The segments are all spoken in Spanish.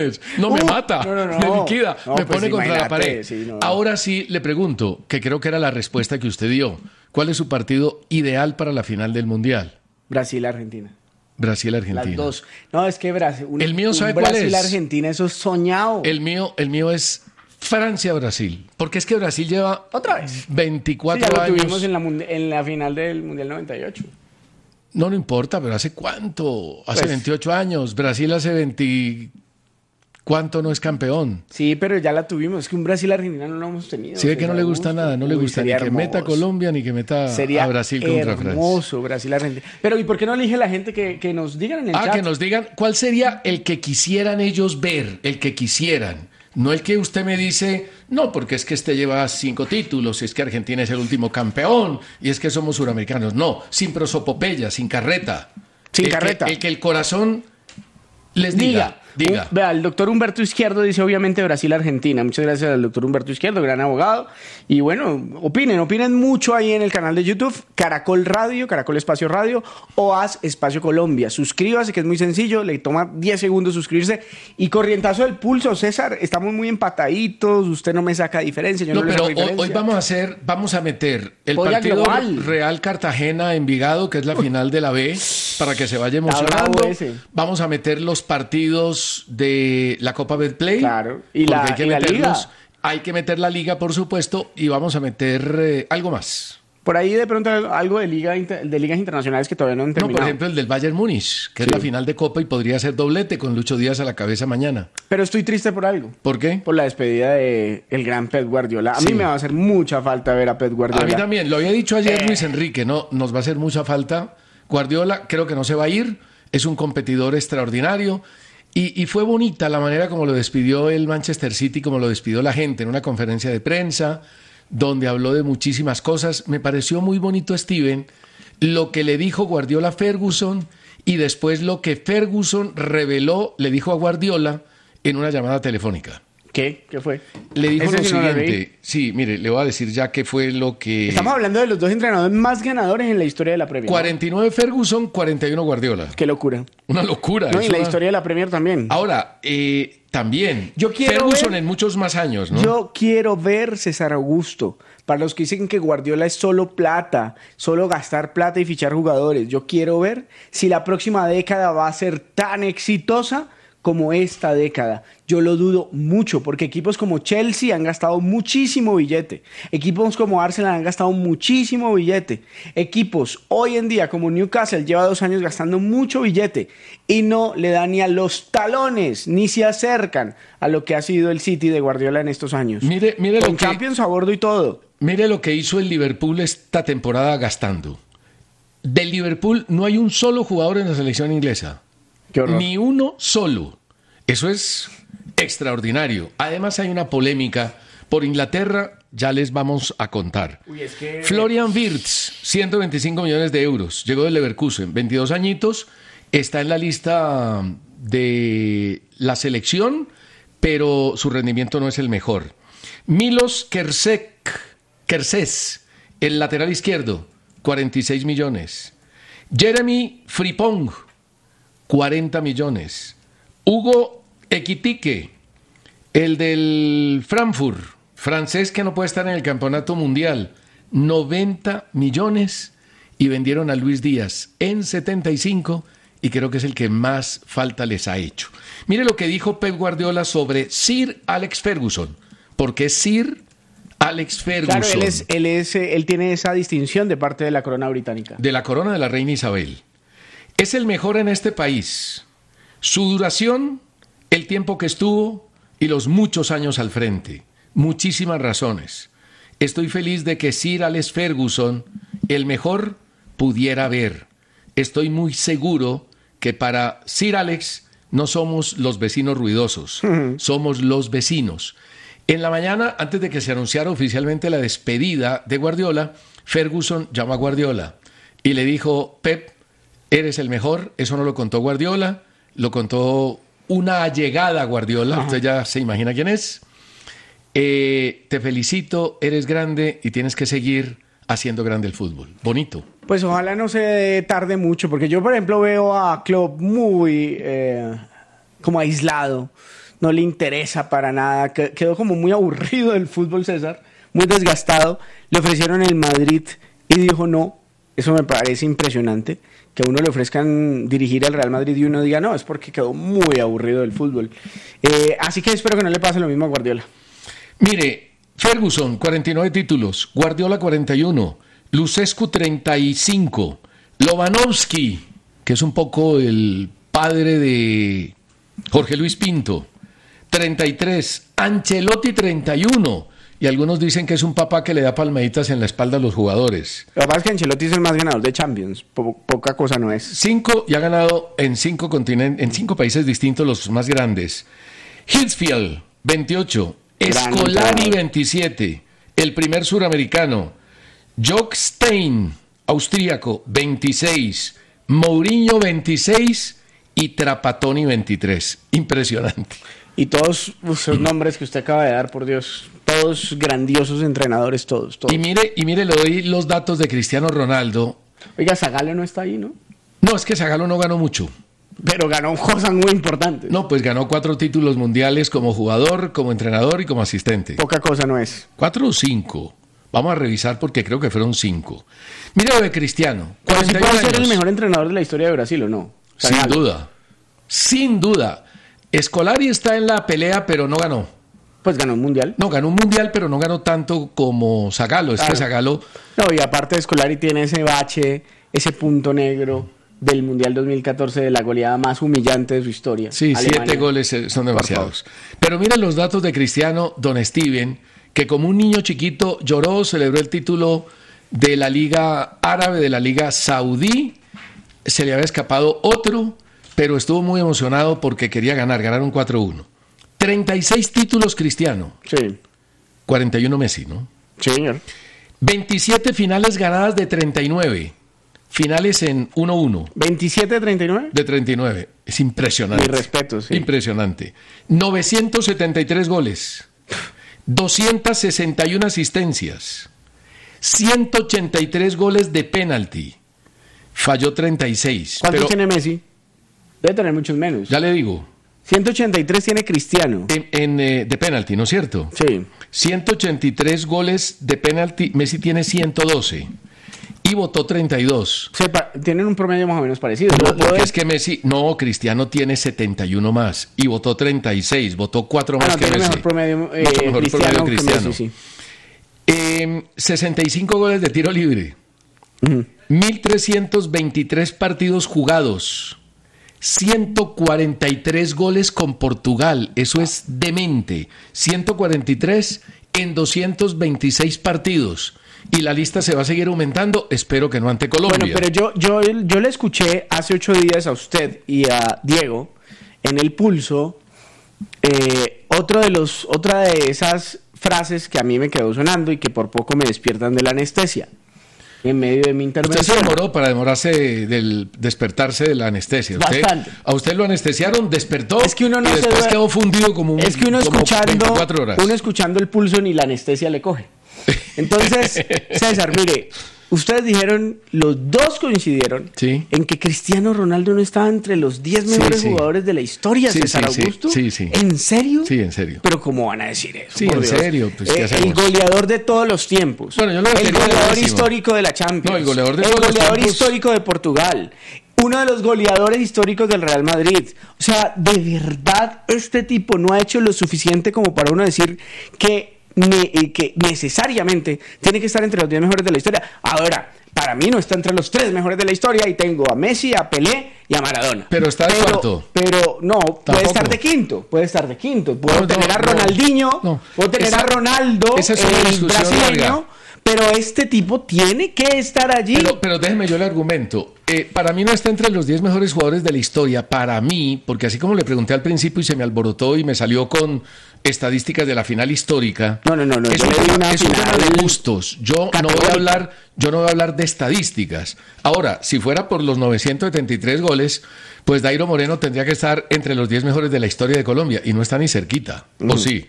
No me mata, no. me liquida, No, me pues pone contra la imagínate, pared. sí, no. Ahora sí le pregunto, que creo que era la respuesta que usted dio. ¿Cuál es su partido ideal para la final del Mundial? Brasil-Argentina. Brasil-Argentina. Las dos. No, es que Brasil. El mío, ¿sabe cuál es? Brasil-Argentina, eso es soñado. El mío es Francia-Brasil. Porque es que Brasil lleva Otra vez. 24 Sí, ya lo años. tuvimos en la final del Mundial 98. No importa, pero ¿hace cuánto? Hace Pues- 28 años. Brasil hace 20... ¿Cuánto no es campeón? Sí, pero ya la tuvimos. Es que un Brasil-Argentina no lo hemos tenido. Sí, ve que no le gusta nada. No le gusta ni sería que meta a hermoso. Colombia ni que meta Sería a Brasil contra Francia. hermoso Brasil-Argentina. Pero ¿y por qué no elige la gente que nos digan en el chat? Que nos digan cuál sería el que quisieran ellos ver, el que quisieran. No el que usted me dice, no, porque es que este lleva 5 títulos, y es que Argentina es el último campeón, y es que somos suramericanos. No, sin prosopopeya, sin carreta. Sin El carreta. el que el corazón les diga. Vea, el doctor Humberto Izquierdo dice obviamente Brasil-Argentina. Muchas gracias al doctor Humberto Izquierdo, gran abogado. Y bueno, opinen mucho ahí en el canal de YouTube, Caracol Radio, Caracol Espacio Radio, o Haz Espacio Colombia. Suscríbase, que es muy sencillo, le toma 10 segundos suscribirse. Y corrientazo del pulso, César, estamos muy empataditos, usted no me saca diferencia, yo no, le pero saco diferencia. hoy vamos a meter el Olla partido global. Real Cartagena-Envigado, que es la final de la B, para que se vaya emocionando. bravo ese. Vamos a meter los partidos de la Copa Betplay. Claro, y porque la- hay que y la meterlos. Liga. Hay que meter la liga, por supuesto, y vamos a meter algo más. Por ahí de pronto algo de ligas internacionales que todavía no han No, terminado. por ejemplo, el del Bayern Múnich, que es Sí. la final de Copa y podría ser doblete con Lucho Díaz a la cabeza mañana. Pero estoy triste por algo. ¿Por qué? Por la despedida de el gran Pep Guardiola. A Sí. mí me va a hacer mucha falta ver a Pep Guardiola. A mí también, lo había dicho ayer Luis Enrique, no, nos va a hacer mucha falta. Guardiola creo que no se va a ir, es un competidor extraordinario y fue bonita la manera como lo despidió el Manchester City, como lo despidió la gente en una conferencia de prensa, donde habló de muchísimas cosas. Me pareció muy bonito, Steven, lo que le dijo Guardiola a Ferguson y después lo que Ferguson reveló, le dijo a Guardiola en una llamada telefónica. ¿Qué? ¿Qué fue? Le dijo Ese lo sí no lo leí. siguiente, sí, mire, le voy a decir ya qué fue lo que... Estamos hablando de los dos entrenadores más ganadores en la historia de la Premier. 49 Ferguson, 41 Guardiola. Qué locura. Una locura. No, y eso la da- historia de la Premier también. Ahora, también, Yo quiero Ferguson ver- en muchos más años, ¿no? Yo quiero ver César Augusto. Para los que dicen que Guardiola es solo plata, solo gastar plata y fichar jugadores, yo quiero ver si la próxima década va a ser tan exitosa como esta década. Yo lo dudo mucho porque equipos como Chelsea han gastado muchísimo billete. Equipos como Arsenal han gastado muchísimo billete. Equipos hoy en día como Newcastle lleva 2 años gastando mucho billete y no le dan ni a los talones, ni se acercan a lo que ha sido el City de Guardiola en estos años. Mire Con lo que, Champions a bordo y todo. mire lo que hizo el Liverpool esta temporada gastando. Del Liverpool no hay un solo jugador en la selección inglesa. Qué horror. Ni uno solo. Eso es extraordinario. Además hay una polémica por Inglaterra, ya les vamos a contar. Uy, es que- Florian Wirtz, 125 millones de euros, llegó del Leverkusen, 22 añitos, está en la lista de la selección, pero su rendimiento no es el mejor. Milos Kerses, el lateral izquierdo, 46 millones. Jeremy Frimpong, 40 millones. Hugo Ekitike, el del Frankfurt, francés que no puede estar en el campeonato mundial, 90 millones. Y vendieron a Luis Díaz en 75 y creo que es el que más falta les ha hecho. Mire lo que dijo Pep Guardiola sobre Sir Alex Ferguson. Porque es Sir Alex Ferguson. Claro, él tiene esa distinción de parte de la corona británica. De la corona de la reina Isabel. Es el mejor en este país. Su duración, el tiempo que estuvo y los muchos años al frente. Muchísimas razones. Estoy feliz de que Sir Alex Ferguson, el mejor, pudiera ver. Estoy muy seguro que para Sir Alex no somos los vecinos ruidosos, somos los vecinos. En la mañana, antes de que se anunciara oficialmente la despedida de Guardiola, Ferguson llamó a Guardiola y le dijo: Pep, eres el mejor. Eso no lo contó Guardiola, lo contó una allegada a Guardiola. Usted ya se imagina quién es. Te felicito, eres grande y tienes que seguir haciendo grande el fútbol. Bonito. Pues ojalá no se tarde mucho, porque yo, por ejemplo, veo a Klopp muy como aislado. no le interesa para nada, quedó como muy aburrido del fútbol, César, muy desgastado. Le ofrecieron el Madrid y dijo no. Eso me parece impresionante, que a uno le ofrezcan dirigir al Real Madrid y uno diga no, es porque quedó muy aburrido del fútbol. Así que espero que no le pase lo mismo a Guardiola. Mire, Ferguson, 49 títulos, Guardiola 41, Lucescu 35, Lobanovsky, que es un poco el padre de Jorge Luis Pinto, 33, Ancelotti 31, y algunos dicen que es un papá que le da palmaditas en la espalda a los jugadores. Lo que pasa es que Ancelotti es el más ganador de Champions, poca cosa no es. 5, y ha ganado en 5 continentes, en 5 países distintos, los más grandes. Hitzfeld, 28, Scolari 27, el primer suramericano. Jock Stein, austríaco, 26, Mourinho 26 y Trapattoni 23. Impresionante. Y todos esos nombres que usted acaba de dar, por Dios, todos grandiosos entrenadores, todos. Y mire, le doy los datos de Cristiano Ronaldo. Oiga, Zagallo no está ahí, ¿no? No, es que Zagallo no ganó mucho. Pero ganó cosas muy importantes. No, pues ganó 4 títulos mundiales como jugador, como entrenador y como asistente. Poca cosa no es. 4 o 5. Vamos a revisar porque creo que fueron 5. Mire lo de Cristiano. Pero si puede ser años. el mejor entrenador de la historia de Brasil, ¿o no? Sin duda. Sin duda. Scolari está en la pelea, pero no ganó. Pues ganó un mundial. No, ganó un mundial, pero no ganó tanto como Zagallo. Claro. Es que Zagallo... No, y aparte de Scolari tiene ese bache, ese punto negro del Mundial 2014 de la goleada más humillante de su historia. Sí, Alemania. 7 goles son demasiados. Pero miren los datos de Cristiano, don Steven, que como un niño chiquito lloró, celebró el título de la Liga Árabe, de la Liga Saudí. Se le había escapado otro, pero estuvo muy emocionado porque quería ganar. Ganaron 4-1. 36 títulos Cristiano. Sí. 41 Messi, ¿no? Sí, señor. 27 finales ganadas de 39. Finales en 1-1. 27-39. De 39. Es impresionante. Mi respeto, sí. Impresionante. 973 goles. 261 asistencias. 183 goles de penalti. Falló 36. ¿Cuántos tiene Messi? Debe tener muchos menos. Ya le digo. 183 tiene Cristiano. De penalti, ¿no es cierto? Sí. 183 goles de penalti. Messi tiene 112. Y votó 32. Tienen un promedio más o menos parecido. No, porque es que Messi... No, Cristiano tiene 71 más. Y votó 36. Votó 4 más que tiene Messi. Mejor promedio, Mucho mejor promedio Cristiano. Messi, sí. 65 goles de tiro libre. 1.323 partidos jugados. 143 goles con Portugal. Eso es demente. 143 en 226 partidos. Y la lista se va a seguir aumentando, espero que no ante Colombia. Bueno, pero yo le escuché hace 8 días a usted y a Diego en El Pulso otra de esas frases que a mí me quedó sonando y que por poco me despiertan de la anestesia en medio de mi intervención. Usted se demoró para despertarse de la anestesia. Bastante. A usted lo anestesiaron, despertó es que uno no y después quedó fundido como es que uno escuchando 24 horas. Uno escuchando El Pulso ni la anestesia le coge. Entonces, César, mire, ustedes dijeron, los dos coincidieron en que Cristiano Ronaldo no estaba entre los 10 mejores jugadores de la historia, César Augusto. Sí. ¿En serio? Sí, en serio. Pero ¿cómo van a decir eso? Sí, en serio. Pues, el goleador de todos los tiempos. Bueno, yo el goleador histórico de la Champions. No, el goleador de todos los tiempos. Histórico de Portugal. Uno de los goleadores históricos del Real Madrid. O sea, de verdad, este tipo no ha hecho lo suficiente como para uno decir que necesariamente tiene que estar entre los 10 mejores de la historia. Ahora, para mí no está entre los 3 mejores de la historia y tengo a Messi, a Pelé y a Maradona. Pero está de cuarto. Pero no, puede estar de quinto. Puedo tener a Ronaldinho, puedo tener a Ronaldo, el brasileño. Pero este tipo tiene que estar allí. Pero déjeme yo el argumento. Para mí no está entre los 10 mejores jugadores de la historia. Para mí, porque así como le pregunté al principio y se me alborotó y me salió con estadísticas de la final histórica. No. Es un tema de gustos. Yo no voy a hablar de estadísticas. Ahora, si fuera por los 973 goles, pues Dairo Moreno tendría que estar entre los 10 mejores de la historia de Colombia. Y no está ni cerquita. ¿O sí?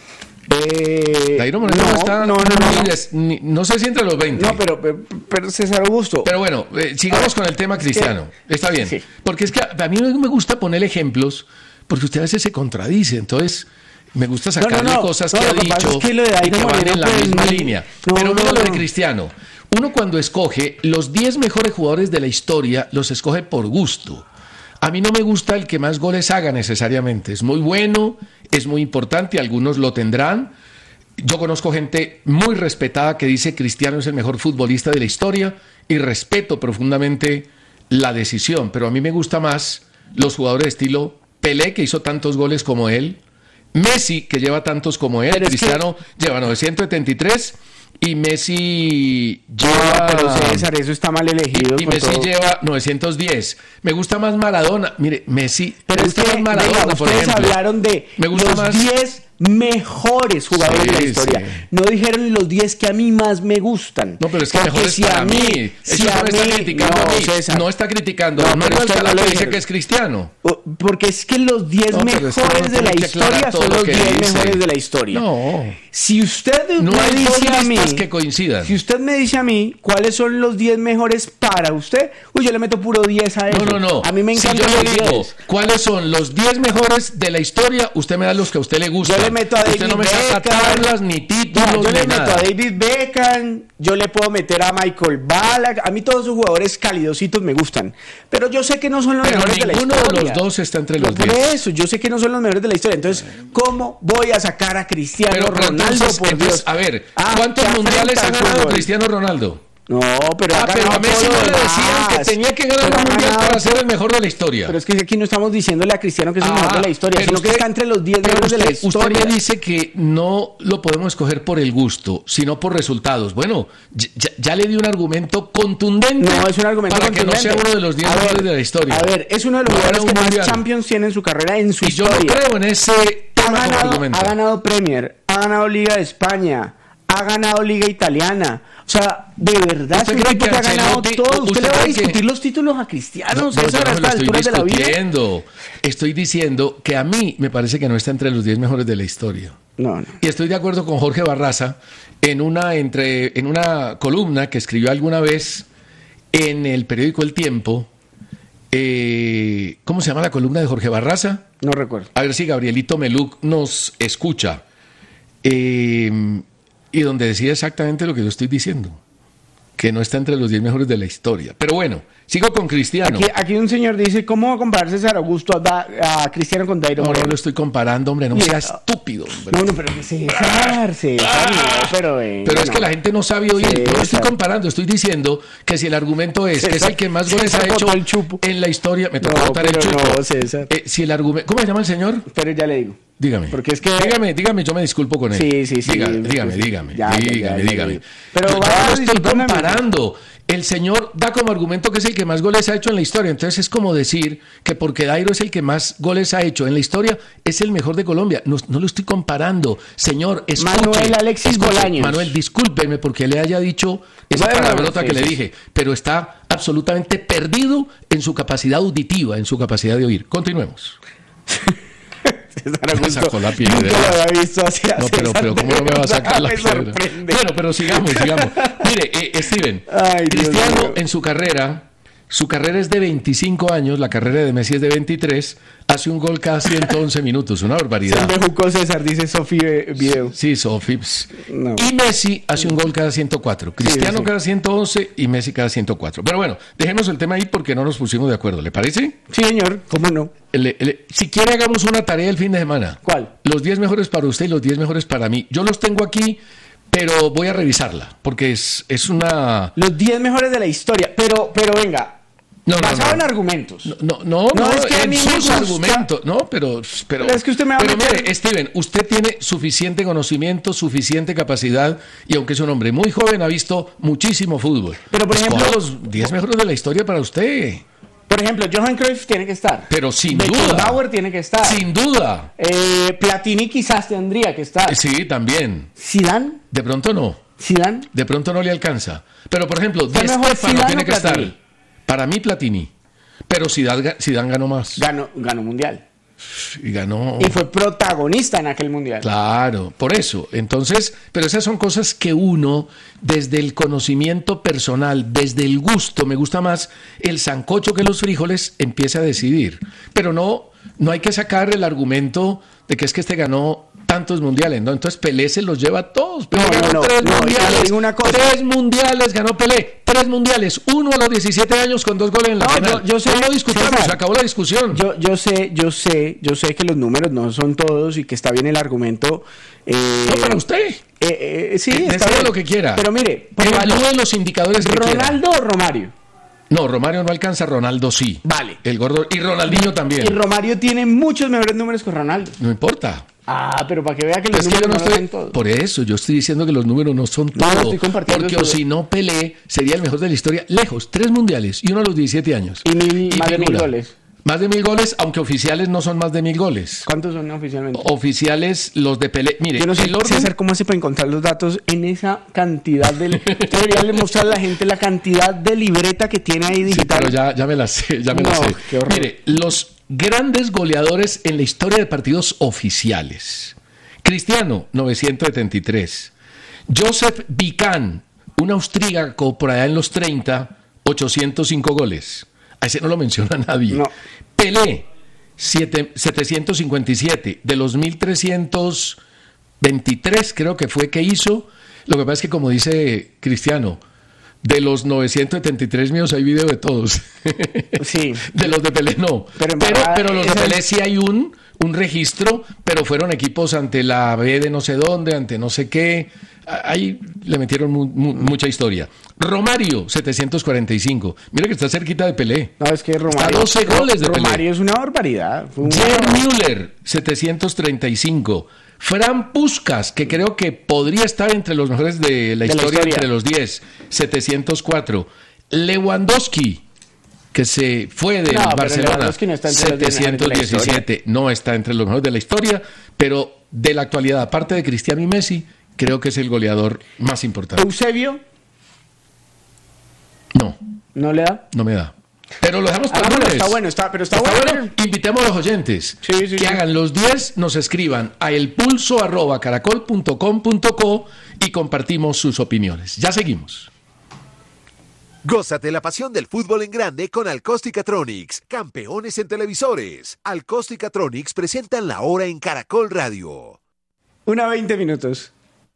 Dairo Moreno no está. No sé si entre los 20. No, pero César Augusto. Pero bueno, sigamos con el tema Cristiano. Está bien. Sí. Porque es que a mí me gusta poner ejemplos, porque usted a veces se contradice, entonces me gusta sacarle cosas que ha dicho es que lo de y que van en la pues, misma línea. Pero mira lo de Cristiano. Uno cuando escoge los 10 mejores jugadores de la historia, los escoge por gusto. A mí no me gusta el que más goles haga necesariamente. Es muy bueno, es muy importante, algunos lo tendrán. Yo conozco gente muy respetada que dice Cristiano es el mejor futbolista de la historia y respeto profundamente la decisión, pero a mí me gusta más los jugadores de estilo Pelé, que hizo tantos goles como él, Messi, que lleva tantos como él, Cristiano lleva 973 y Messi lleva... Pero César, eso está mal elegido. Y Messi lleva 910. Me gusta más Maradona. Mire, Messi... Pero me gusta más Maradona, venga, por ustedes ejemplo. hablaron de Me gusta los más... 10 mejores jugadores de la historia. Sí. No dijeron los 10 que a mí más me gustan. No, pero es que porque mejor es si para a mí. si Eso a no está mí, criticando no, a mí. César. No está criticando. No, No, pero Manuel usted Cala no lo dice dijeron. que es cristiano. Porque es que los 10 No, pero es que mejores uno de la tiene que aclarar historia todo son lo los que 10 dice. mejores de la historia. No. Si usted No me hay dice a dos mí listas que coincidan. Si usted me dice a mí cuáles son los 10 mejores para usted, uy, yo le meto puro 10 a eso. No. A mí me encantan Si yo le los digo 10. cuáles son los 10 mejores de la historia, usted me da los que a usted le gustan. Yo le meto a Usted David no me saca Beckham. tablas, ni títulos, No, yo ni le meto nada. a David Beckham, yo le puedo meter a Michael Ballack, a mí todos esos jugadores calidositos me gustan, pero yo sé que no son los Pero mejores de la ninguno historia. de los dos está entre los Por 10. eso, yo sé que no son los mejores de la historia, entonces, ¿cómo voy a sacar a Cristiano Pero Ronaldo, entonces, por Dios? a ver, Ah, ¿cuántos ¿qué mundiales afrenta ha al ganado fútbol? Cristiano Ronaldo? No, pero ha Pero a ganado Messi todo no lo le decían que demás. tenía que ganar Pero un ha mundial ganado para ser todo. el mejor de la historia. Pero es que aquí no estamos diciéndole a Cristiano que es el mejor de la historia, pero sino que está entre los 10 pero mejores de la usted historia. me dice que no lo podemos escoger por el gusto, sino por resultados. Bueno, ya le di un argumento contundente No, es un argumento para que no sea contundente. uno de los 10 A ver, mejores de la historia. A ver, es uno de los No jugadores gana que un más mundial. Champions tiene en su carrera, en su Y yo no historia. creo en ese tema como argumento. Ha ganado Premier, ha ganado Liga de España, ha ganado Liga Italiana. O sea, de verdad, es ¿Usted un cree tipo que que ha ganado Ancelotti- todo. ¿Usted le va a cree que- discutir los títulos a Cristiano, No, César, yo no a me lo estas estoy alturas de la vida? discutiendo. Estoy diciendo que a mí me parece que no está entre los 10 mejores de la historia. No. Y estoy de acuerdo con Jorge Barraza en una columna que escribió alguna vez en el periódico El Tiempo. ¿Cómo se llama la columna de Jorge Barraza? No recuerdo. A ver si Gabrielito Meluc nos escucha. Y donde decía exactamente lo que yo estoy diciendo. Que no está entre los 10 mejores de la historia. Pero bueno, sigo con Cristiano. Aquí un señor dice, ¿cómo va a compararse César Augusto a Cristiano con Dairo No, no Moreno? lo estoy comparando, hombre. No Mira, sea estúpido, hombre. No, pero que César, no, pero Pero es que la gente no sabe oír. César. Yo no estoy comparando, estoy diciendo que si el argumento es que es el que más goles César ha hecho botó el chupo. en la historia, me tocó No, botar el pero chupo. no, César. Si el argumento, ¿cómo se llama el señor? Pero ya le digo. Dígame. Porque es que... Dígame, yo me disculpo con él. Sí. Dígame. Ya. Pero Pero yo va, no estoy discúlpame. comparando. El señor da como argumento que es el que más goles ha hecho en la historia. Entonces es como decir que porque Dairo es el que más goles ha hecho en la historia, es el mejor de Colombia. No lo estoy comparando. Señor, escuche. Manuel Alexis Bolaños. Manuel, discúlpeme porque le haya dicho esa Bueno, palabrota sí, que le sí. dije, pero está absolutamente perdido en su capacidad auditiva, en su capacidad de oír. Continuemos. César Me Augusto, sacó la nunca piedra. lo había visto así a No, César, pero ¿cómo de no me va a sacar la verdad, me piedra? sorprende. Bueno, pero sigamos. Mire, Steven, Ay, Dios Cristiano mío. en su carrera es de 25 años, la carrera de Messi es de 23, hace un gol cada 111 minutos, una Se barbaridad. me jucó César, dice Sofi Video. Sí, Sofips. No. Y Messi hace un gol cada 104, Cristiano sí. cada 111 y Messi cada 104. Pero bueno, dejemos el tema ahí porque no nos pusimos de acuerdo, ¿le parece? Sí, señor, ¿cómo no? Si quiere hagamos una tarea el fin de semana. ¿Cuál? Los 10 mejores para usted y los 10 mejores para mí. Yo los tengo aquí, pero voy a revisarla, porque es una... Los 10 mejores de la historia. Pero venga, basado en argumentos. No, es que a en mí me sus gusta. argumentos. No, pero Es que usted me va a pero meter- mire, Steven, usted tiene suficiente conocimiento, suficiente capacidad, y aunque es un hombre muy joven, ha visto muchísimo fútbol. Pero, por Escoja ejemplo- los 10 mejores de la historia para usted. Por ejemplo, Johan Cruyff tiene que estar. Pero sin Beckenbauer duda. tiene que estar. Sin duda. Platini quizás tendría que estar. Sí, también. Zidane, De pronto no. Zidane. De pronto no le alcanza. Pero, por ejemplo, Di ¿Fue mejor Stéfano Zidane tiene o que estar. Platini? Para mí, Platini. Pero Zidane ganó más. Ganó mundial. Y ganó... Y fue protagonista en aquel mundial. Claro, por eso. Entonces, pero esas son cosas que uno, desde el conocimiento personal, desde el gusto, me gusta más el sancocho que los frijoles, empieza a decidir. Pero no no hay que sacar el argumento de que es que este ganó tantos mundiales, ¿no? Entonces Pelé se los lleva a todos. Pelé ganó tres mundiales, una cosa. 3 mundiales ganó Pelé, 3 mundiales, uno a los 17 años con 2 goles en la final. Yo sé, no lo discutimos, se acabó la discusión. Yo sé que los números no son todos y que está bien el argumento. No, para usted. Sí, está bien. Lo que quiera. Pero mire, evalúe los indicadores que quiera. ¿Ronaldo o Romario? No, Romario no alcanza, Ronaldo sí. Vale. El gordo. Y Ronaldinho también. Y Romario tiene muchos mejores números que Ronaldo. No importa. Pero para que vea que los números no son todos. Por eso, yo estoy diciendo que los números no son todos. No, estoy compartiendo porque o si no, Pelé sería el mejor de la historia. Lejos, 3 mundiales y uno a los 17 años. Y más de 1000 goles. Más de 1000 goles, aunque oficiales no son más de 1000 goles. ¿Cuántos son oficialmente? Oficiales, los de Pelé. Mire, yo no sé, César, ¿cómo hace para encontrar los datos en esa cantidad de... Debería mostrar a la gente la cantidad de libreta que tiene ahí digital. Sí, pero ya me la sé, me la sé. Qué horror. Mire, los grandes goleadores en la historia de partidos oficiales. Cristiano, 973. Joseph Vican, un austríaco por allá en los 30, 805 goles. A ese no lo menciona nadie. No. Pelé, 757. De los 1323 creo que fue que hizo. Lo que pasa es que, como dice Cristiano, de los 973 míos hay video de todos. Sí. De los de Pelé no. Pero los de Pelé sí hay un registro, pero fueron equipos ante la B de no sé dónde, ante no sé qué. Ahí le metieron mucha historia. Romario, 745. Mira que está cerquita de Pelé. No, es que Romario... Está 12 goles de Pelé. Romario es una barbaridad. Gerd Müller, 735. Fran Puskás, que creo que podría estar entre los mejores de la historia, entre los 10, 704. Lewandowski, que se fue de Barcelona, no está 717. No está entre los mejores de la historia, pero de la actualidad, aparte de Cristiano y Messi, creo que es el goleador más importante. ¿Eusebio? No. ¿No le da? No me da. Pero lo dejamos para lunes. Está bueno, pero está bueno. Invitemos a los oyentes que hagan los 10, nos escriban a elpulso@caracol.com.co y compartimos sus opiniones. Ya seguimos. Gózate la pasión del fútbol en grande con Alcosticatronics, campeones en televisores. Alcosticatronics presentan la hora en Caracol Radio. 1:20.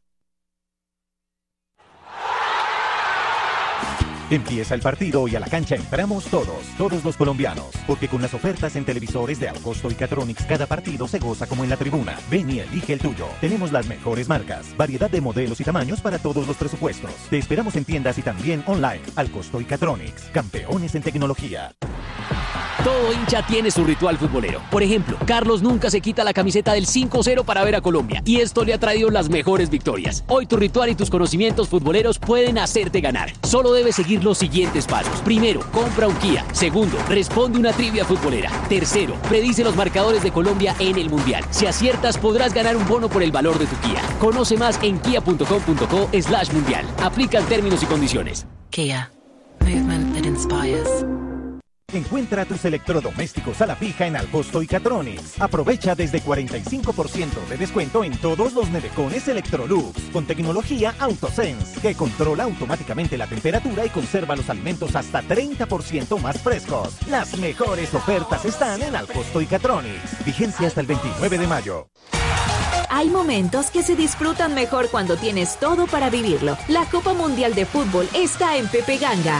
Empieza el partido y a la cancha entramos todos los colombianos, porque con las ofertas en televisores de Alcosto y Catronics cada partido se goza como en la tribuna. Ven y elige el tuyo. Tenemos las mejores marcas, variedad de modelos y tamaños para todos los presupuestos. Te esperamos en tiendas y también online. Alcosto y Catronics, campeones en tecnología. Todo hincha tiene su ritual futbolero. Por ejemplo, Carlos nunca se quita la camiseta del 5-0 para ver a Colombia, y esto le ha traído las mejores victorias. Hoy tu ritual y tus conocimientos futboleros pueden hacerte ganar. Solo debes seguir los siguientes pasos. Primero, compra un Kia. Segundo, responde una trivia futbolera. Tercero, predice los marcadores de Colombia en el Mundial. Si aciertas, podrás ganar un bono por el valor de tu Kia. Conoce más en kia.com.co/mundial. Aplican términos y condiciones. Kia. Movement that inspires. Encuentra tus electrodomésticos a la fija en Alcosto y Catronics. Aprovecha desde 45% de descuento en todos los nevecones Electrolux con tecnología AutoSense, que controla automáticamente la temperatura y conserva los alimentos hasta 30% más frescos. Las mejores ofertas están en Alcosto y Catronics. Vigencia hasta el 29 de mayo. Hay momentos que se disfrutan mejor cuando tienes todo para vivirlo. La Copa Mundial de Fútbol está en Pepe Ganga.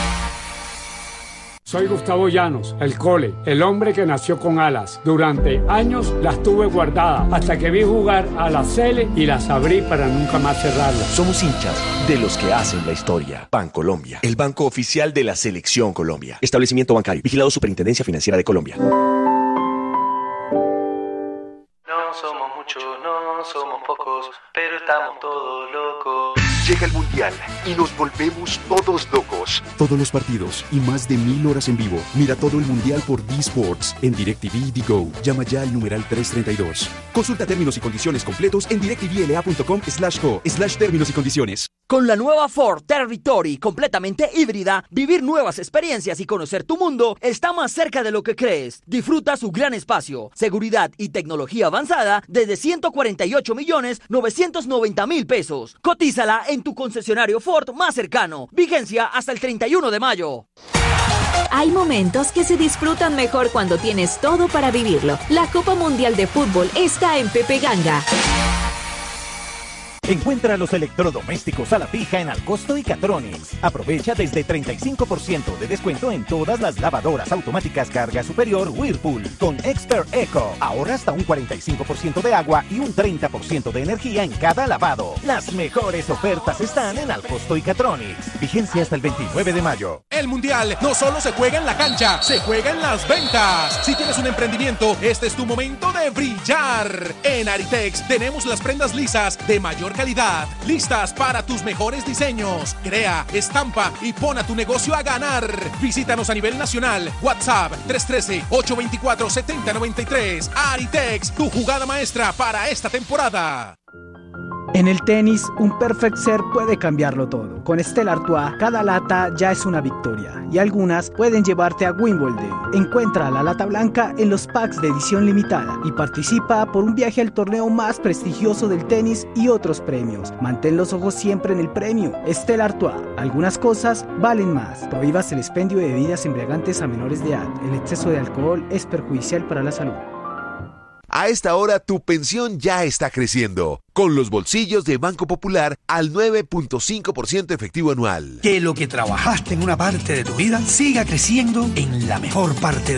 Soy Gustavo Llanos, el Cole, el hombre que nació con alas. Durante años las tuve guardadas hasta que vi jugar a la Sele y las abrí para nunca más cerrarlas. Somos hinchas de los que hacen la historia. Bancolombia, el banco oficial de la Selección Colombia. Establecimiento bancario, vigilado Superintendencia Financiera de Colombia. No somos muchos, no somos pocos, pero estamos todos locos. Llega el Mundial y nos volvemos todos locos. Todos los partidos y más de 1000 horas en vivo. Mira todo el Mundial por D-Sports en DirecTV y Digo. Llama ya al numeral 332. Consulta términos y condiciones completos en directvla.com/co/términos y condiciones. Con la nueva Ford Territory completamente híbrida, vivir nuevas experiencias y conocer tu mundo está más cerca de lo que crees. Disfruta su gran espacio, seguridad y tecnología avanzada desde 148.990.000 pesos. Cotízala en tu concesionario Ford más cercano. Vigencia hasta el 31 de mayo. Hay momentos que se disfrutan mejor cuando tienes todo para vivirlo. La Copa Mundial de Fútbol está en Pepe Ganga. Encuentra los electrodomésticos a la fija en Alcosto y Catronics. Aprovecha desde 35% de descuento en todas las lavadoras automáticas carga superior Whirlpool con Expert Eco. Ahorra hasta un 45% de agua y un 30% de energía en cada lavado. Las mejores ofertas están en Alcosto y Catronics. Vigencia hasta el 29 de mayo. El Mundial no solo se juega en la cancha, se juega en las ventas. Si tienes un emprendimiento, este es tu momento de brillar. En Aritex tenemos las prendas lisas de mayor calidad, listas para tus mejores diseños. Crea, estampa y pon a tu negocio a ganar. Visítanos a nivel nacional. WhatsApp 313-824-7093. Aritex, tu jugada maestra para esta temporada. En el tenis, un perfect serve puede cambiarlo todo. Con Stella Artois, cada lata ya es una victoria y algunas pueden llevarte a Wimbledon. Encuentra la lata blanca en los packs de edición limitada y participa por un viaje al torneo más prestigioso del tenis y otros premios. Mantén los ojos siempre en el premio. Stella Artois, algunas cosas valen más. Prohíbas el expendio de bebidas embriagantes a menores de edad. El exceso de alcohol es perjudicial para la salud. A esta hora tu pensión ya está creciendo, con los bolsillos de Banco Popular al 9.5% efectivo anual. Que lo que trabajaste en una parte de tu vida siga creciendo en la mejor parte